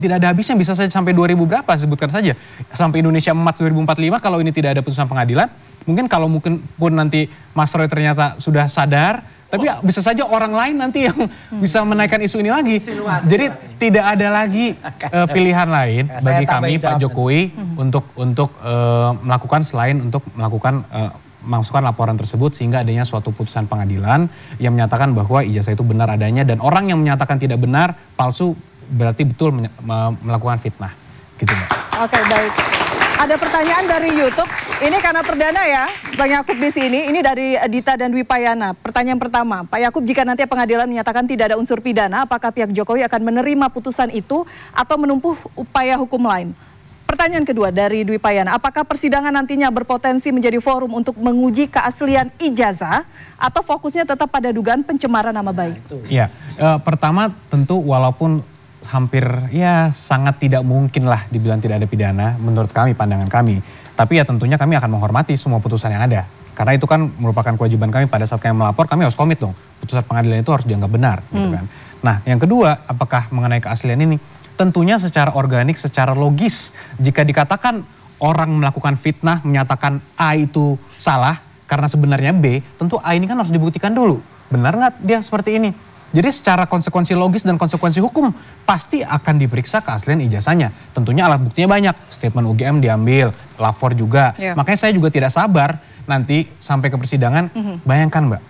Tidak ada habisnya, bisa saja sampai 2000 berapa, sebutkan saja. Sampai Indonesia emas 2045 kalau ini tidak ada putusan pengadilan. Mungkin kalau mungkin pun nanti Mas Roy ternyata sudah sadar, tapi bisa saja orang lain nanti yang bisa menaikkan isu ini lagi. Jadi tidak ada lagi pilihan lain bagi kami Pak Jokowi untuk melakukan selain untuk melakukan memasukkan laporan tersebut sehingga adanya suatu putusan pengadilan yang menyatakan bahwa ijazah itu benar adanya dan orang yang menyatakan tidak benar, palsu, berarti betul melakukan fitnah, gitu Mbak. Oke, baik. Ada pertanyaan dari YouTube. Ini karena perdana ya, Bang Yakub di sini. Ini dari Dita dan Dwi Payana. Pertanyaan pertama, Pak Yakub, jika nanti pengadilan menyatakan tidak ada unsur pidana, apakah pihak Jokowi akan menerima putusan itu atau menempuh upaya hukum lain? Pertanyaan kedua dari Dwi Payana, apakah persidangan nantinya berpotensi menjadi forum untuk menguji keaslian ijazah atau fokusnya tetap pada dugaan pencemaran nama baik? Ya, pertama tentu walaupun hampir ya sangat tidak mungkin lah dibilang tidak ada pidana menurut kami, pandangan kami. Tapi ya tentunya kami akan menghormati semua putusan yang ada. Karena itu kan merupakan kewajiban kami pada saat kami melapor, kami harus komit dong. Putusan pengadilan itu harus dianggap benar. Gitu kan. Nah yang kedua, apakah mengenai keaslian ini? Tentunya secara organik, secara logis. Jika dikatakan orang melakukan fitnah, menyatakan A itu salah karena sebenarnya B, tentu A ini kan harus dibuktikan dulu. Benar nggak dia seperti ini? Jadi secara konsekuensi logis dan konsekuensi hukum pasti akan diperiksa keaslian ijazahnya. Tentunya alat buktinya banyak, statement UGM diambil, lapor juga. Makanya saya juga tidak sabar nanti sampai ke persidangan. Bayangkan Mbak,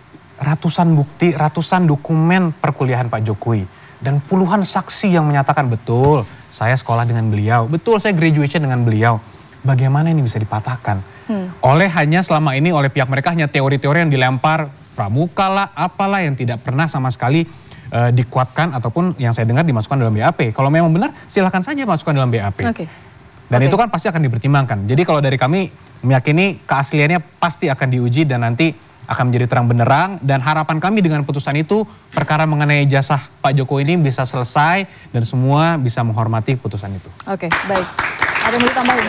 ratusan bukti, ratusan dokumen perkuliahan Pak Jokowi. Dan puluhan saksi yang menyatakan betul, saya sekolah dengan beliau, betul saya graduation dengan beliau. Bagaimana ini bisa dipatahkan? Oleh hanya selama ini oleh pihak mereka hanya teori-teori yang dilempar, pramuka lah, apalah yang tidak pernah sama sekali dikuatkan ataupun yang saya dengar dimasukkan dalam BAP. Kalau memang benar silahkan saja masukkan dalam BAP. Dan itu kan pasti akan dipertimbangkan. Jadi kalau dari kami meyakini keasliannya pasti akan diuji dan nanti akan menjadi terang benderang. Dan harapan kami dengan putusan itu perkara mengenai ijazah Pak Jokowi ini bisa selesai dan semua bisa menghormati putusan itu. Oke, baik. Ada yang mau ditambahin?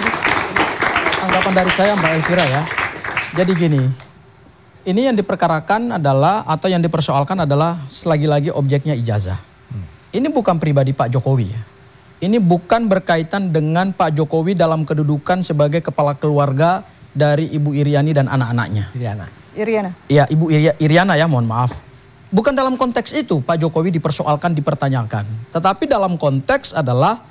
Anggapan dari saya Mbak Elvira ya. Jadi gini. Ini yang diperkarakan adalah atau yang dipersoalkan adalah selagi-lagi objeknya ijazah. Ini bukan pribadi Pak Jokowi ya. Ini bukan berkaitan dengan Pak Jokowi dalam kedudukan sebagai kepala keluarga dari Ibu Iriani dan anak-anaknya. Iriana. Ya, Ibu Iriana ya, mohon maaf. Bukan dalam konteks itu Pak Jokowi dipersoalkan, dipertanyakan. Tetapi dalam konteks adalah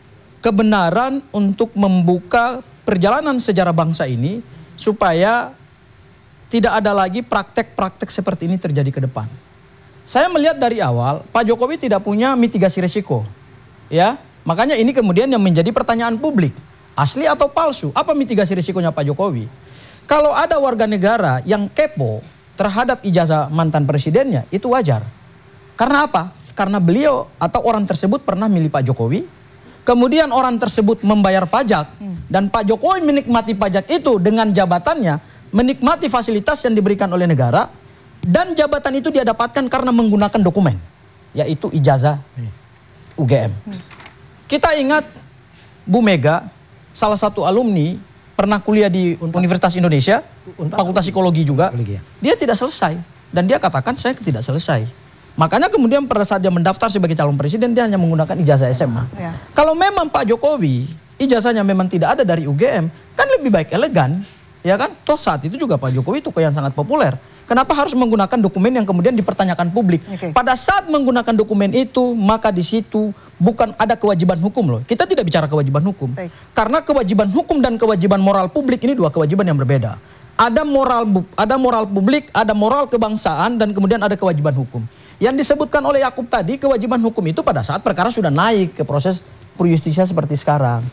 kebenaran untuk membuka perjalanan sejarah bangsa ini supaya tidak ada lagi praktek-praktek seperti ini terjadi ke depan. Saya melihat dari awal Pak Jokowi tidak punya mitigasi risiko. Ya, makanya ini kemudian yang menjadi pertanyaan publik. Asli atau palsu? Apa mitigasi risikonya Pak Jokowi? Kalau ada warga negara yang kepo terhadap ijazah mantan presidennya, itu wajar. Karena apa? Karena beliau atau orang tersebut pernah milih Pak Jokowi. Kemudian orang tersebut membayar pajak. Dan Pak Jokowi menikmati pajak itu dengan jabatannya, menikmati fasilitas yang diberikan oleh negara, dan jabatan itu dia dapatkan karena menggunakan dokumen, yaitu ijazah UGM. Kita ingat Bu Mega, salah satu alumni, pernah kuliah di Universitas Indonesia, Fakultas Psikologi juga, dia tidak selesai. Dan dia katakan saya tidak selesai. Makanya kemudian pada saat dia mendaftar sebagai calon presiden, dia hanya menggunakan ijazah SMA. Kalau memang Pak Jokowi, ijazahnya memang tidak ada dari UGM, kan lebih baik elegan. Ya kan, toh saat itu juga Pak Jokowi tokoh yang sangat populer. Kenapa harus menggunakan dokumen yang kemudian dipertanyakan publik? Pada saat menggunakan dokumen itu, maka di situ bukan ada kewajiban hukum loh. Kita tidak bicara kewajiban hukum. Karena kewajiban hukum dan kewajiban moral publik ini dua kewajiban yang berbeda. Ada moral publik, ada moral kebangsaan, dan kemudian ada kewajiban hukum. Yang disebutkan oleh Yakub tadi, kewajiban hukum itu pada saat perkara sudah naik ke proses pro justisia seperti sekarang.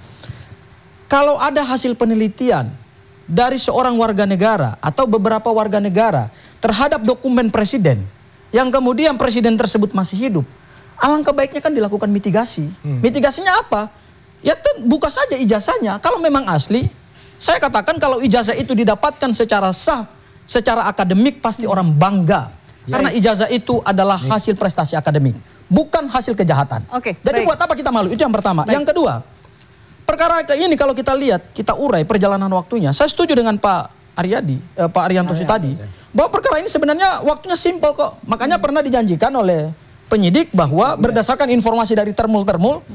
Kalau ada hasil penelitian dari seorang warga negara atau beberapa warga negara terhadap dokumen presiden yang kemudian presiden tersebut masih hidup, alangkah baiknya kan dilakukan mitigasi. Mitigasinya apa? Ya buka saja ijazahnya. Kalau memang asli, saya katakan kalau ijazah itu didapatkan secara sah, secara akademik pasti orang bangga. Karena ijazah itu adalah hasil prestasi akademik, bukan hasil kejahatan. Jadi buat apa kita malu? Itu yang pertama. Yang kedua, perkara ini kalau kita lihat, kita urai perjalanan waktunya. Saya setuju dengan Pak Arianto tadi, bahwa perkara ini sebenarnya waktunya simpel kok. Makanya pernah dijanjikan oleh penyidik bahwa berdasarkan informasi dari termul-termul,